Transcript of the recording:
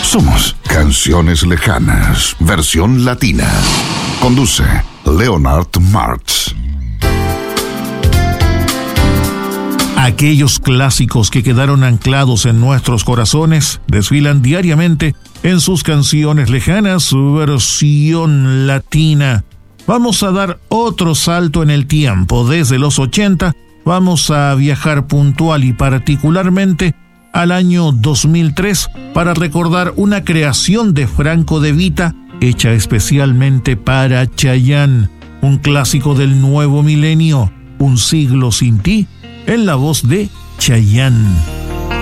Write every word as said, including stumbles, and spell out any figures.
Somos Canciones Lejanas, versión latina. Conduce Leonard Martz. Aquellos clásicos que quedaron anclados en nuestros corazones desfilan diariamente en sus Canciones Lejanas, su versión latina. Vamos a dar otro salto en el tiempo. Desde los ochenta vamos a viajar puntual y particularmente al año dos mil tres para recordar una creación de Franco De Vita hecha especialmente para Chayanne, un clásico del nuevo milenio, Un siglo sin ti, en la voz de Chayanne.